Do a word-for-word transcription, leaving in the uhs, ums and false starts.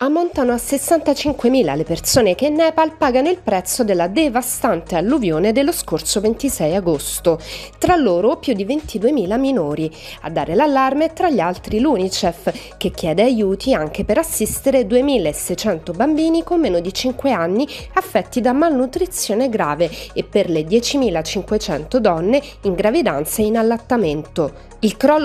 Ammontano a sessantacinquemila le persone che in Nepal pagano il prezzo della devastante alluvione dello scorso ventisei agosto. Tra loro più di ventiduemila minori. A dare l'allarme tra gli altri l'UNICEF, che chiede aiuti anche per assistere duemilaseicento bambini con meno di cinque anni affetti da malnutrizione grave e per le diecimilacinquecento donne in gravidanza e in allattamento. Il crollo